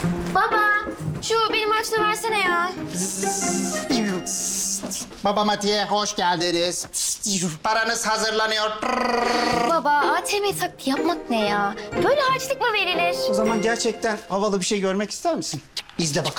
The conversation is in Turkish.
Baba, şu benim harçlığı versene ya. Baba Matiye hoş geldiniz. Paranız hazırlanıyor. Baba, ATM taktiği yapmak ne ya? Böyle harçlık mı verilir? O zaman gerçekten havalı bir şey görmek ister misin? İzle bakalım.